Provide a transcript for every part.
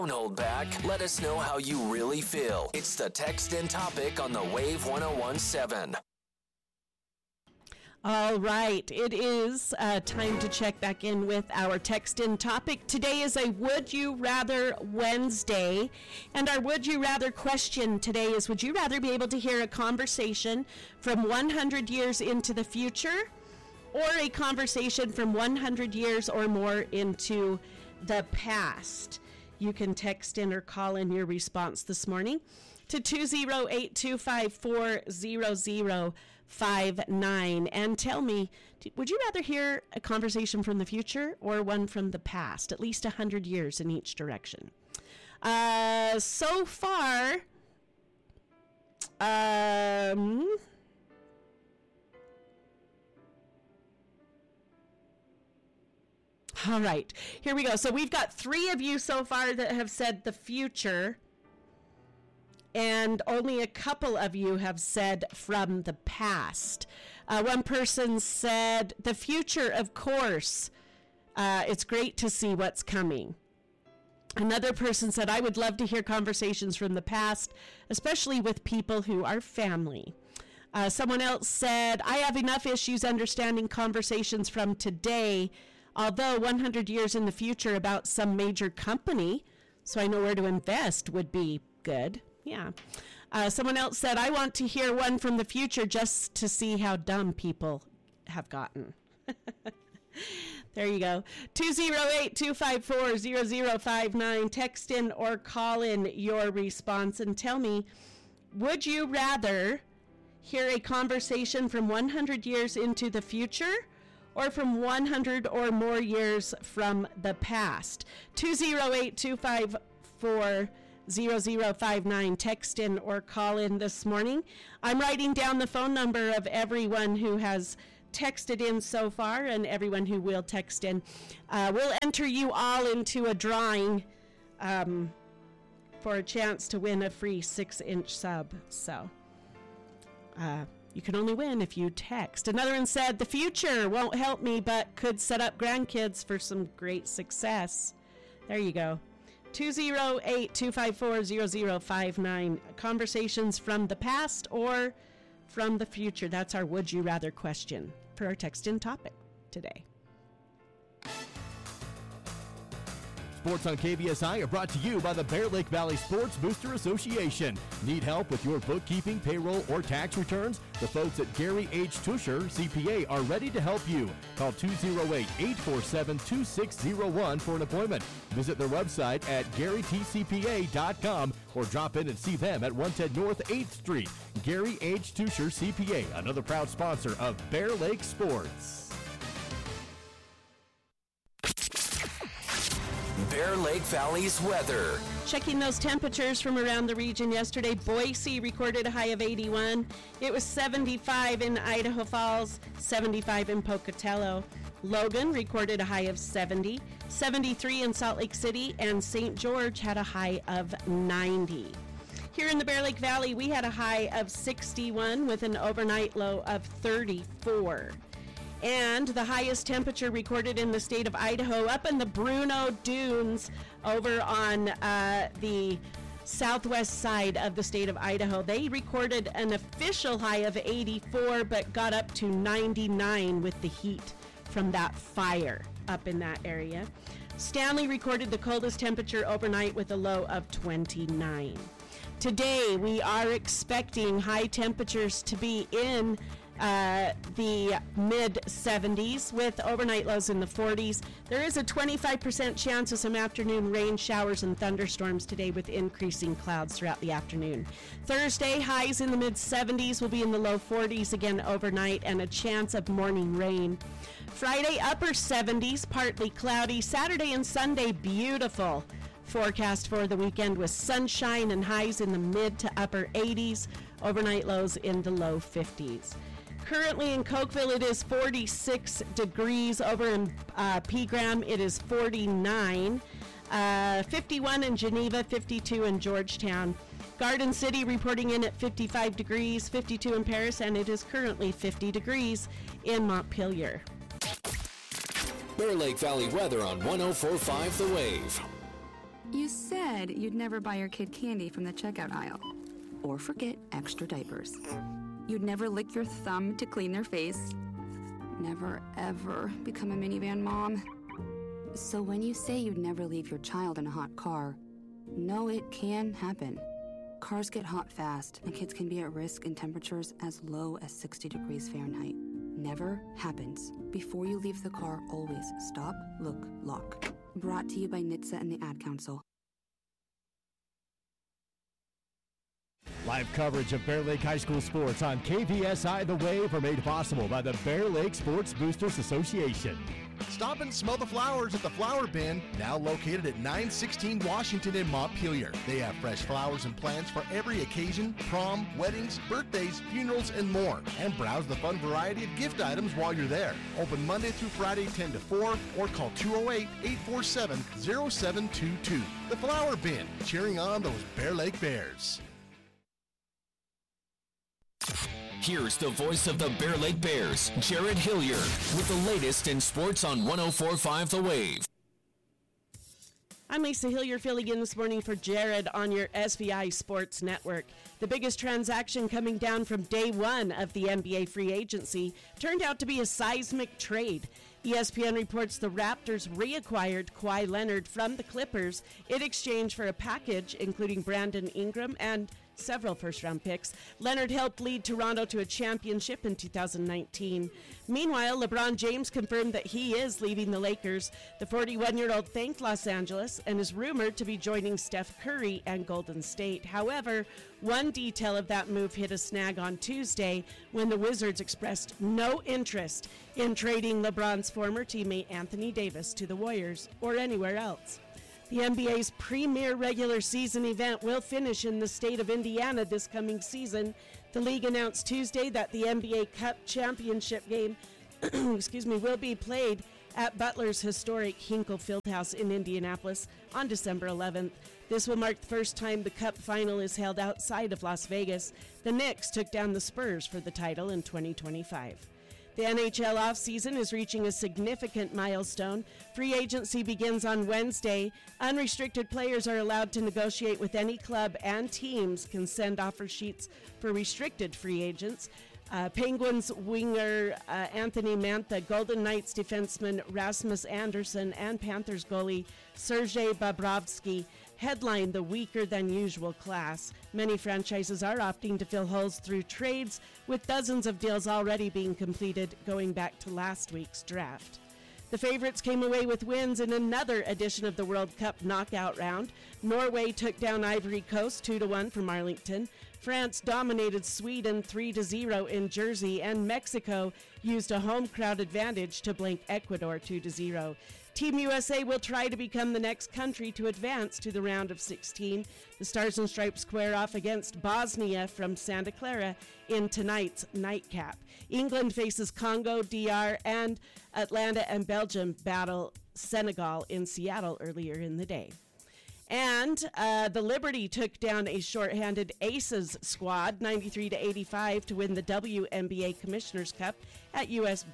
Don't hold back. Let us know how you really feel. It's the Text In Topic on the Wave 101.7. All right, it is time to check back in with our Text In Topic. Today is a Would You Rather Wednesday, and our Would You Rather question today is, would you rather be able to hear a conversation from 100 years into the future, or a conversation from 100 years or more into the past? You can text in or call in your response this morning to 208-254-0059 and tell me, would you rather hear a conversation from the future or one from the past, at least 100 years in each direction? So far, all right, here we go. So we've got 3 of you so far that have said the future, and only a couple of you have said from the past. One person said the future, of course. It's great to see what's coming. Another person said, I would love to hear conversations from the past, especially with people who are family. Someone else said, I have enough issues understanding conversations from today, although 100 years in the future about some major company, so I know where to invest, would be good. Yeah. Someone else said, I want to hear one from the future just to see how dumb people have gotten. There you go. 208-254-0059. Text in or call in your response and tell me, would you rather hear a conversation from 100 years into the future or from 100 or more years from the past? 208-254-0059. Text in or call in this morning. I'm writing down the phone number of everyone who has texted in so far and everyone who will text in. We'll enter you all into a drawing for a chance to win a free 6-inch sub. So you can only win if you text. Another one said, the future won't help me, but could set up grandkids for some great success. There you go. 208-254-0059. Conversations from the past or from the future. That's our Would You Rather question for our Text In Topic today. Sports on KBSI are brought to you by the Bear Lake Valley Sports Booster Association. Need help with your bookkeeping, payroll, or tax returns? The folks at Gary H. Tusher, CPA, are ready to help you. Call 208-847-2601 for an appointment. Visit their website at garytcpa.com or drop in and see them at 110 North 8th Street. Gary H. Tusher, CPA, another proud sponsor of Bear Lake Sports. Bear Lake Valley's weather. Checking those temperatures from around the region yesterday. Boise recorded a high of 81. It was 75 in Idaho Falls, 75 in Pocatello. Logan recorded a high of 70, 73 in Salt Lake City, and St. George had a high of 90. Here in the Bear Lake Valley, we had a high of 61 with an overnight low of 34. And the highest temperature recorded in the state of Idaho up in the Bruneau Dunes over on the southwest side of the state of Idaho. They recorded an official high of 84, but got up to 99 with the heat from that fire up in that area. Stanley recorded the coldest temperature overnight with a low of 29. Today, we are expecting high temperatures to be in the mid-70s with overnight lows in the 40s. There is a 25% chance of some afternoon rain showers and thunderstorms today with increasing clouds throughout the afternoon. Thursday, highs in the mid-70s will be in the low 40s again overnight and a chance of morning rain. Friday, upper 70s, partly cloudy. Saturday and Sunday, beautiful. Forecast for the weekend with sunshine and highs in the mid to upper 80s, overnight lows in the low 50s. Currently in Cokeville, it is 46 degrees. Over in Pegram, it is 49. 51 in Geneva, 52 in Georgetown. Garden City reporting in at 55 degrees, 52 in Paris, and it is currently 50 degrees in Montpelier. Bear Lake Valley weather on 104.5 The Wave. You said you'd never buy your kid candy from the checkout aisle. Or forget extra diapers. You'd never lick your thumb to clean their face. Never, ever become a minivan mom. So when you say you'd never leave your child in a hot car, know it can happen. Cars get hot fast, and kids can be at risk in temperatures as low as 60 degrees Fahrenheit. Never happens. Before you leave the car, always stop, look, lock. Brought to you by NHTSA and the Ad Council. Live coverage of Bear Lake High School sports on KVSI The Wave are made possible by the Bear Lake Sports Boosters Association. Stop and smell the flowers at the Flower Bin, now located at 916 Washington in Montpelier. They have fresh flowers and plants for every occasion, prom, weddings, birthdays, funerals, and more. And browse the fun variety of gift items while you're there. Open Monday through Friday 10 to 4 or call 208-847-0722. The Flower Bin, cheering on those Bear Lake Bears. Here's the voice of the Bear Lake Bears, Jared Hillier, with the latest in sports on 104.5 The Wave. I'm Lisa Hillier filling in this morning for Jared on your SVI Sports Network. The biggest transaction coming down from day one of the NBA free agency turned out to be a seismic trade. ESPN reports the Raptors reacquired Kawhi Leonard from the Clippers in exchange for a package including Brandon Ingram and several first-round picks. Leonard helped lead Toronto to a championship in 2019. Meanwhile, LeBron James confirmed that he is leaving the Lakers. The 41-year-old thanked Los Angeles and is rumored to be joining Steph Curry and Golden State. However, one detail of that move hit a snag on Tuesday when the Wizards expressed no interest in trading LeBron's former teammate Anthony Davis to the Warriors or anywhere else. The NBA's premier regular season event will finish in the state of Indiana this coming season. The league announced Tuesday that the NBA Cup championship game will be played at Butler's historic Hinkle Fieldhouse in Indianapolis on December 11th. This will mark the first time the Cup final is held outside of Las Vegas. The Knicks took down the Spurs for the title in 2025. The NHL offseason is reaching a significant milestone. Free agency begins on Wednesday. Unrestricted players are allowed to negotiate with any club, and teams can send offer sheets for restricted free agents. Penguins winger Anthony Mantha, Golden Knights defenseman Rasmus Andersson, and Panthers goalie Sergei Bobrovsky headline the weaker-than-usual class. Many franchises are opting to fill holes through trades, with dozens of deals already being completed going back to last week's draft. The favorites came away with wins in another edition of the World Cup knockout round. Norway took down Ivory Coast 2-1 from Arlington. France dominated Sweden 3-0 in Jersey, and Mexico used a home crowd advantage to blank Ecuador 2-0. Team USA will try to become the next country to advance to the round of 16. The Stars and Stripes square off against Bosnia from Santa Clara in tonight's nightcap. England faces Congo, DR, and Atlanta and Belgium battle Senegal in Seattle earlier in the day. And the Liberty took down a shorthanded Aces squad, 93-85, to win the WNBA Commissioner's Cup at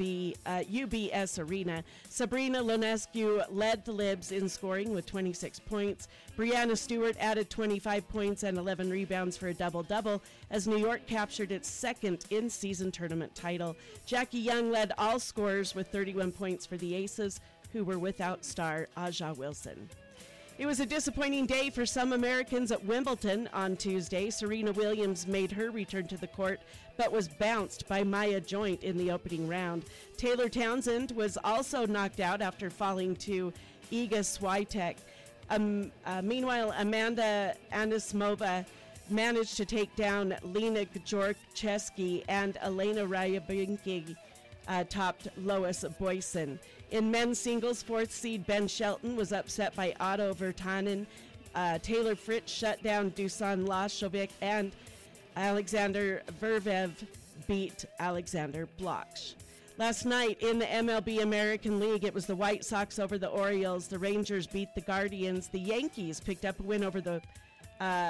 UBS Arena. Sabrina Ionescu led the Libs in scoring with 26 points. Brianna Stewart added 25 points and 11 rebounds for a double-double as New York captured its second in-season tournament title. Jackie Young led all scorers with 31 points for the Aces, who were without star Aja Wilson. It was a disappointing day for some Americans at Wimbledon on Tuesday. Serena Williams made her return to the court, but was bounced by Maya Joint in the opening round. Taylor Townsend was also knocked out after falling to Iga Swiatek. Meanwhile, Amanda Anisimova managed to take down Lena Georgieski, and Elena Rybakina topped Lois Boysen. In men's singles, fourth seed Ben Shelton was upset by Otto Virtanen. Taylor Fritz shut down Dusan Lajovic, and Alexander Zverev beat Alexander Blok. Last night in the MLB American League, it was the White Sox over the Orioles. The Rangers beat the Guardians. The Yankees picked up a win over the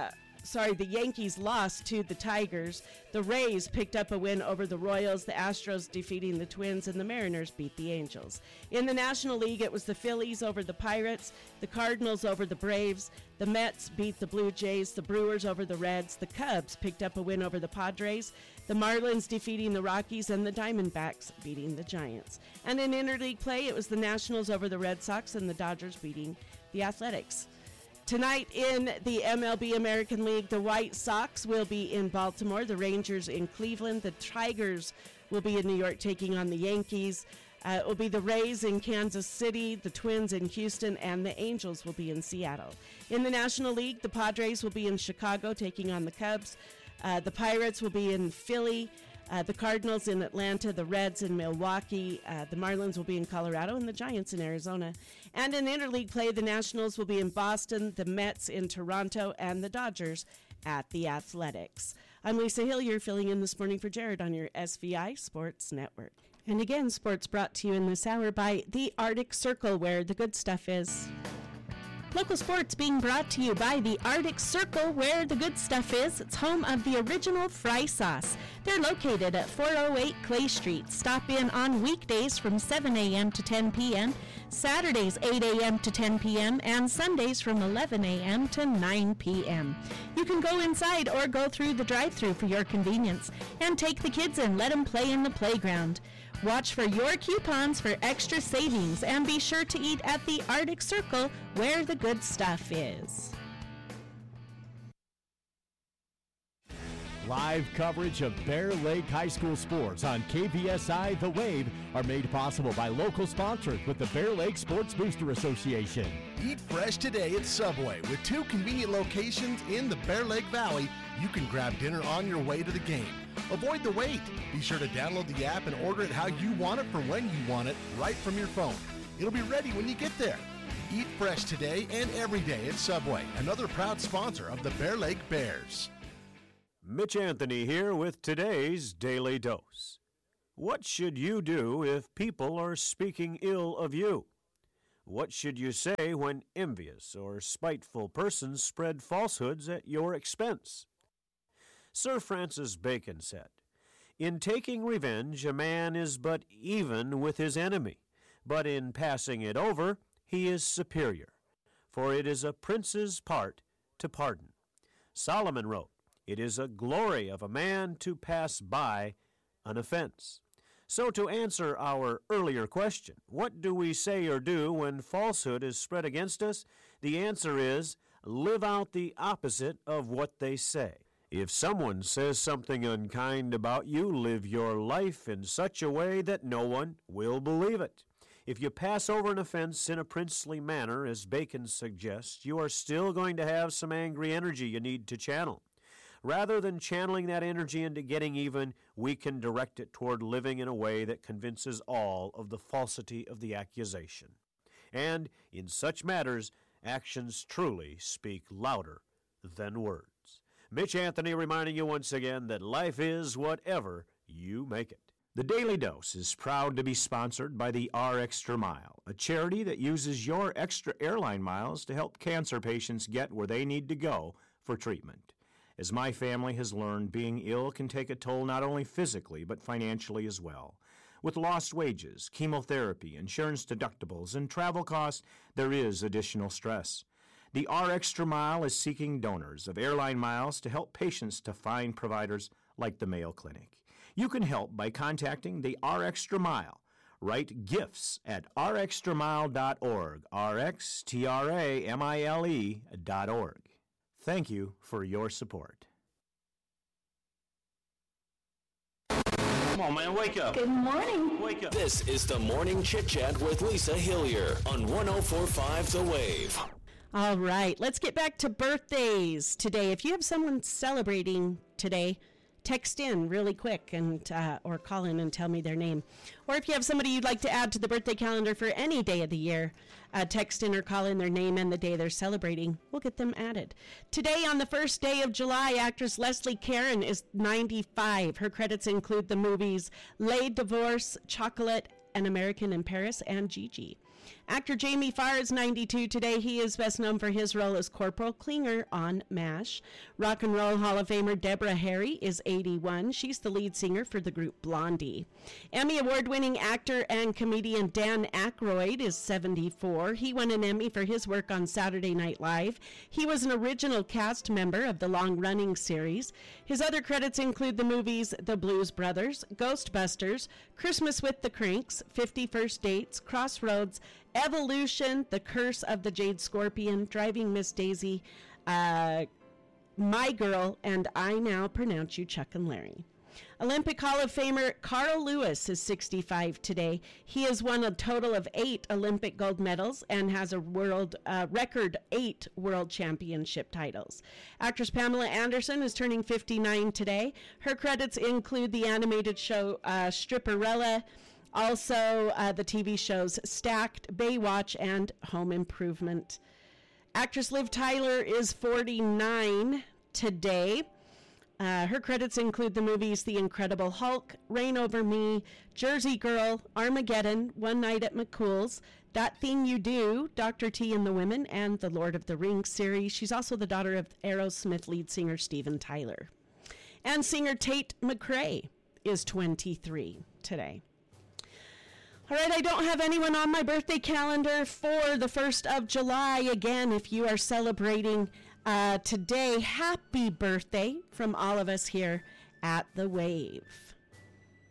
the Yankees lost to the Tigers. The Rays picked up a win over the Royals, the Astros defeating the Twins, and the Mariners beat the Angels. In the National League, it was the Phillies over the Pirates, the Cardinals over the Braves, the Mets beat the Blue Jays, the Brewers over the Reds, the Cubs picked up a win over the Padres, the Marlins defeating the Rockies, and the Diamondbacks beating the Giants. And in interleague play, it was the Nationals over the Red Sox and the Dodgers beating the Athletics. Tonight in the MLB American League, the White Sox will be in Baltimore, the Rangers in Cleveland, the Tigers will be in New York taking on the Yankees. It will be the Rays in Kansas City, the Twins in Houston, and the Angels will be in Seattle. In the National League, the Padres will be in Chicago taking on the Cubs. The Pirates will be in Philly, the Cardinals in Atlanta, the Reds in Milwaukee, the Marlins will be in Colorado, and the Giants in Arizona. And in interleague play, the Nationals will be in Boston, the Mets in Toronto, and the Dodgers at the Athletics. I'm Lisa Hillier, filling in this morning for Jared on your SVI Sports Network. And again, sports brought to you in this hour by the Arctic Circle, where the good stuff is. Local sports being brought to you by the Arctic Circle, where the good stuff is. It's home of the original fry sauce. They're located at 408 Clay Street. Stop in on weekdays from 7 a.m. to 10 p.m., Saturdays 8 a.m. to 10 p.m., and Sundays from 11 a.m. to 9 p.m. You can go inside or go through the drive-thru for your convenience and take the kids in, let them play in the playground. Watch for your coupons for extra savings and be sure to eat at the Arctic Circle, where the good stuff is. Live coverage of Bear Lake High School sports on KVSI The Wave are made possible by local sponsors with the Bear Lake Sports Booster Association. Eat fresh today at Subway. With 2 convenient locations in the Bear Lake Valley, you can grab dinner on your way to the game. Avoid the wait. Be sure to download the app and order it how you want it for when you want it, right from your phone. It'll be ready when you get there. Eat fresh today and every day at Subway, another proud sponsor of the Bear Lake Bears. Mitch Anthony here with today's Daily Dose. What should you do if people are speaking ill of you? What should you say when envious or spiteful persons spread falsehoods at your expense? Sir Francis Bacon said, "In taking revenge, a man is but even with his enemy, but in passing it over, he is superior, for it is a prince's part to pardon." Solomon wrote, "It is a glory of a man to pass by an offense." So to answer our earlier question, what do we say or do when falsehood is spread against us? The answer is, live out the opposite of what they say. If someone says something unkind about you, live your life in such a way that no one will believe it. If you pass over an offense in a princely manner, as Bacon suggests, you are still going to have some angry energy you need to channel. Rather than channeling that energy into getting even, we can direct it toward living in a way that convinces all of the falsity of the accusation. And in such matters, actions truly speak louder than words. Mitch Anthony reminding you once again that life is whatever you make it. The Daily Dose is proud to be sponsored by the R Extra Mile, a charity that uses your extra airline miles to help cancer patients get where they need to go for treatment. As my family has learned, being ill can take a toll not only physically but financially as well. With lost wages, chemotherapy, insurance deductibles, and travel costs, there is additional stress. The R Extra Mile is seeking donors of airline miles to help patients to find providers like the Mayo Clinic. You can help by contacting the R Extra Mile. Write gifts at rextramile.org, rxtramile.org. Thank you for your support. Come on, man, wake up. Good morning. Wake up. This is the Morning Chit Chat with Lisa Hillier on 104.5 The Wave. All right, let's get back to birthdays today. If you have someone celebrating today, text in really quick and or call in and tell me their name. Or if you have somebody you'd like to add to the birthday calendar for any day of the year, text in or call in their name and the day they're celebrating. We'll get them added. Today, on the first day of July, actress Leslie Caron is 95. Her credits include the movies Les Divorce, Chocolate, An American in Paris, and Gigi. Actor Jamie Farr is 92 today. He is best known for his role as Corporal Klinger on MASH. Rock and Roll Hall of Famer Deborah Harry is 81. She's the lead singer for the group Blondie. Emmy award-winning actor and comedian Dan Aykroyd is 74. He won an Emmy for his work on Saturday Night Live. He was an original cast member of the long-running series. His other credits include the movies The Blues Brothers, Ghostbusters, Christmas with the Cranks, 50 First Dates, Crossroads, Evolution, The Curse of the Jade Scorpion, Driving Miss Daisy, My Girl, and I Now Pronounce You Chuck and Larry. Olympic Hall of Famer Carl Lewis is 65 today. He has won a total of 8 Olympic gold medals and has a record 8 world championship titles. Actress Pamela Anderson is turning 59 today. Her credits include the animated show Stripperella, also the TV shows Stacked, Baywatch, and Home Improvement. Actress Liv Tyler is 49 today. Her credits include the movies The Incredible Hulk, Reign Over Me, Jersey Girl, Armageddon, One Night at McCool's, That Thing You Do, Dr. T and the Women, and the Lord of the Rings series. She's also the daughter of Aerosmith lead singer Steven Tyler. And singer Tate McRae is 23 today. All right, I don't have anyone on my birthday calendar for the 1st of July. Again, if you are celebrating today, happy birthday from all of us here at The Wave.